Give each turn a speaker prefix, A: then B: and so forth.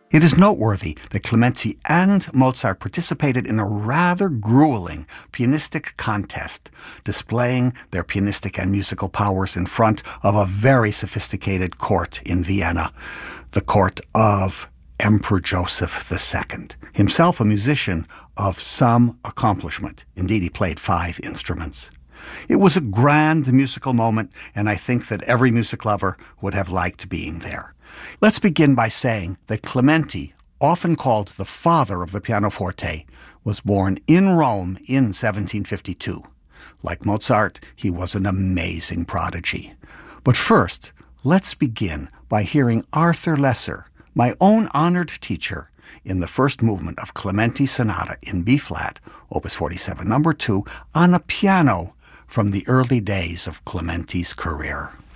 A: It is noteworthy that Clementi and Mozart participated in a rather grueling pianistic contest, displaying their pianistic and musical powers in front of a very sophisticated court in Vienna, the court of Emperor Joseph II, himself a musician of some accomplishment. Indeed, he played 5 instruments. It was a grand musical moment, and I think that every music lover would have liked being there. Let's begin by saying that Clementi, often called the father of the pianoforte, was born in Rome in 1752. Like Mozart, he was an amazing prodigy. But first, let's begin by hearing Arthur Lesser, my own honored teacher, in the first movement of Clementi's Sonata in B-flat, Opus 47, No. 2, on a piano from the early days of Clementi's career.